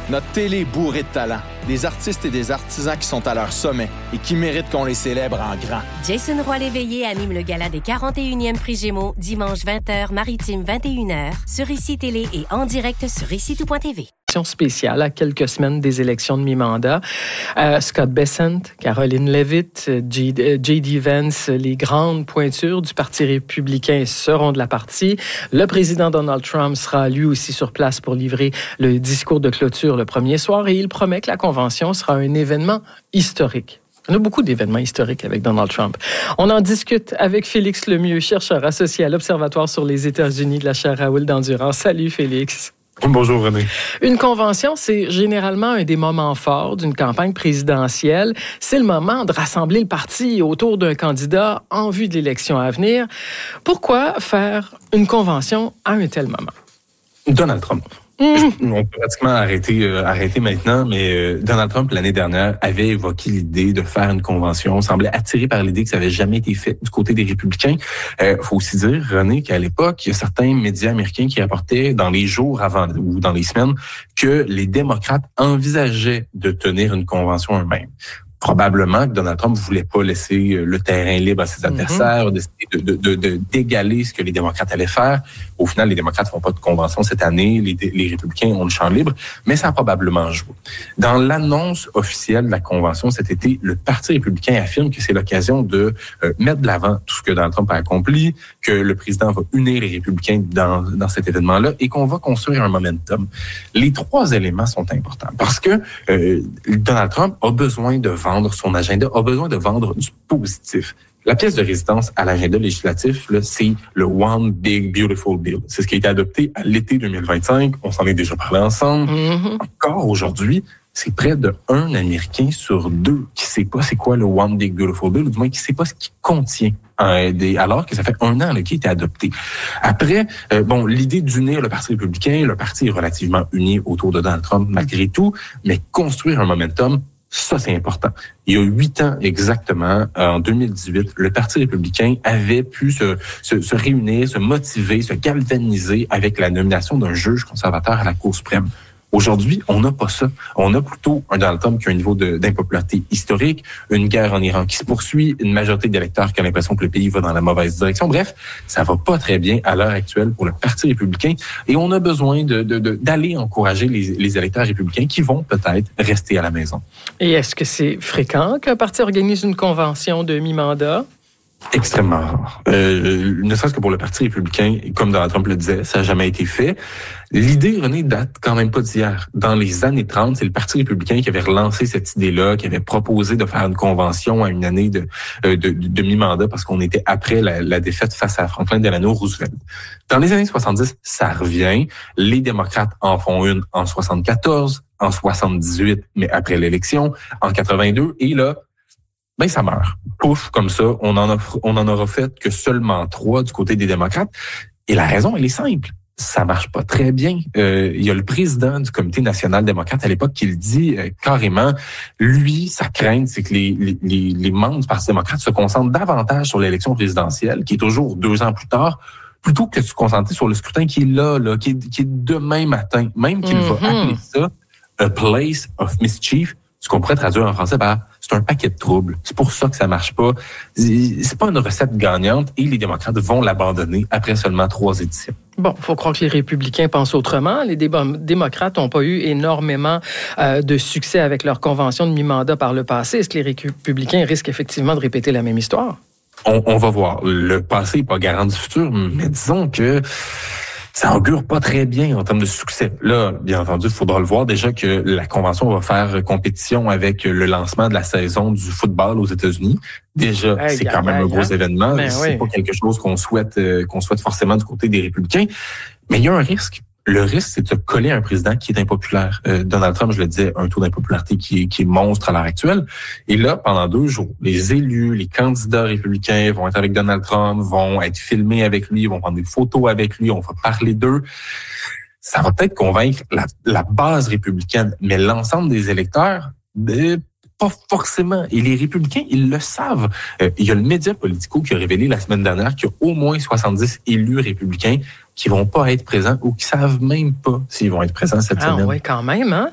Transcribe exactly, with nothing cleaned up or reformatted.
Notre télé est bourrée de talent. Des artistes et des artisans qui sont à leur sommet et qui méritent qu'on les célèbre en grand. Jason Roy-Léveillé anime le gala des quarante et unième Prix Gémeaux, dimanche vingt heures, Maritime vingt et une heures, sur Ici Télé et en direct sur ici tout point t v. Spéciale à quelques semaines des élections de mi-mandat. Euh, Scott Bessent, Caroline Leavitt, J D. Vance, les grandes pointures du Parti républicain seront de la partie. Le président Donald Trump sera lui aussi sur place pour livrer le discours de clôture le premier soir et il promet que la convention sera un événement historique. On a beaucoup d'événements historiques avec Donald Trump. On en discute avec Félix Lemieux, chercheur associé à l'Observatoire sur les États-Unis de la chaire Raoul d'Endurance. Salut Félix. Bonjour René. Une convention, c'est généralement un des moments forts d'une campagne présidentielle. C'est le moment de rassembler le parti autour d'un candidat en vue de l'élection à venir. Pourquoi faire une convention à un tel moment? Donald Trump. Mmh. On peut pratiquement arrêter, euh, arrêter maintenant, mais euh, Donald Trump, l'année dernière, avait évoqué l'idée de faire une convention. On semblait attiré par l'idée que ça avait jamais été fait du côté des républicains. Euh, faut aussi dire, René, qu'à l'époque, il y a certains médias américains qui rapportaient dans les jours avant ou dans les semaines que les démocrates envisageaient de tenir une convention eux-mêmes. Probablement que Donald Trump voulait pas laisser le terrain libre à ses adversaires, mm-hmm. de, de, de, de, d'égaler ce que les démocrates allaient faire. Au final, les démocrates font pas de convention cette année, les, les républicains ont le champ libre, mais ça a probablement joué. Dans l'annonce officielle de la convention cet été, le Parti républicain affirme que c'est l'occasion de euh, mettre de l'avant tout ce que Donald Trump a accompli, que le président va unir les républicains dans, dans cet événement-là et qu'on va construire un momentum. Les trois éléments sont importants parce que euh, Donald Trump a besoin de vendre son agenda, a besoin de vendre du positif. La pièce de résistance à l'agenda législatif, là, c'est le One Big Beautiful Bill. C'est ce qui a été adopté à l'été deux mille vingt-cinq. On s'en est déjà parlé ensemble. Mm-hmm. Encore aujourd'hui, c'est près de un Américain sur deux qui sait pas c'est quoi le One Big Beautiful Bill, ou du moins qui sait pas ce qu'il contient. Hein, des, alors que ça fait un an là, qu'il a été adopté. Après, euh, bon, l'idée d'unir le Parti républicain, le parti est relativement uni autour de Donald Trump malgré tout, mais construire un momentum, ça, c'est important. Il y a huit ans exactement, en deux mille dix-huit, le Parti républicain avait pu se, se, se réunir, se motiver, se galvaniser avec la nomination d'un juge conservateur à la Cour suprême. Aujourd'hui, on n'a pas ça. On a plutôt un Donald Trump qui a un niveau de, d'impopularité historique, une guerre en Iran qui se poursuit, une majorité d'électeurs qui a l'impression que le pays va dans la mauvaise direction. Bref, ça va pas très bien à l'heure actuelle pour le Parti républicain et on a besoin de, de, de, d'aller encourager les, les électeurs républicains qui vont peut-être rester à la maison. Et est-ce que c'est fréquent qu'un parti organise une convention de mi-mandat? Extrêmement rare. Euh, ne serait-ce que pour le Parti républicain, comme Donald Trump le disait, ça n'a jamais été fait. L'idée, René, date quand même pas d'hier. Dans les années trente, c'est le Parti républicain qui avait relancé cette idée-là, qui avait proposé de faire une convention à une année de, de, de, de mi-mandat parce qu'on était après la, la défaite face à Franklin Delano Roosevelt. Dans les années soixante-dix, ça revient. Les démocrates en font une en soixante-quatorze, en soixante-dix-huit, mais après l'élection, en quatre-vingt-deux, et là, ben ça meurt. Pouf, comme ça, on en a, on en aura fait que seulement trois du côté des démocrates. Et la raison, elle est simple. Ça marche pas très bien. Euh, il y a le président du Comité national démocrate à l'époque qui le dit euh, carrément. Lui, sa crainte, c'est que les, les, les membres du Parti démocrate se concentrent davantage sur l'élection présidentielle, qui est toujours deux ans plus tard, plutôt que de se concentrer sur le scrutin qui est là, là, qui est, qui est demain matin. Même qu'il mm-hmm. va appeler ça a place of mischief, ce qu'on pourrait traduire en français par c'est un paquet de troubles. C'est pour ça que ça marche pas. C'est pas une recette gagnante et les démocrates vont l'abandonner après seulement trois éditions. Bon, il faut croire que les républicains pensent autrement. Les déb- démocrates n'ont pas eu énormément euh, de succès avec leur convention de mi-mandat par le passé. Est-ce que les républicains risquent effectivement de répéter la même histoire? On, on va voir. Le passé n'est pas garant du futur, mais disons que ça augure pas très bien en termes de succès. Là, bien entendu, il faudra le voir déjà que la convention va faire compétition avec le lancement de la saison du football aux États-Unis. Déjà, hey, c'est quand même un gros hein? événement. Ben c'est oui. pas quelque chose qu'on souhaite euh, qu'on souhaite forcément du côté des républicains. Mais il y a un risque. Le risque, c'est de coller un président qui est impopulaire. Euh, Donald Trump, je le disais, un taux d'impopularité qui est, qui est monstre à l'heure actuelle. Et là, pendant deux jours, les élus, les candidats républicains vont être avec Donald Trump, vont être filmés avec lui, vont prendre des photos avec lui, on va parler d'eux. Ça va peut-être convaincre la, la base républicaine, mais l'ensemble des électeurs, ben, pas forcément. Et les républicains, ils le savent. Euh, il y a le média Politico qui a révélé la semaine dernière qu'il y a au moins soixante-dix élus républicains qui vont pas être présents ou qui savent même pas s'ils vont être présents cette ah, semaine. Ah oui, quand même, hein?